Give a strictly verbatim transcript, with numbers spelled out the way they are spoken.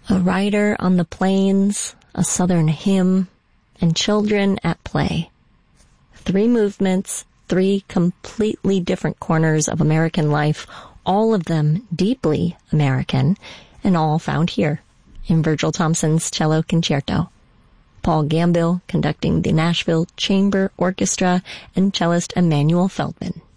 A rider on the plains, a southern hymn, and children at play. Three movements, three completely different corners of American life, all of them deeply American, and all found here in Virgil Thomson's Cello Concerto. Paul Gambill conducting the Nashville Chamber Orchestra and cellist Emanuel Feldman.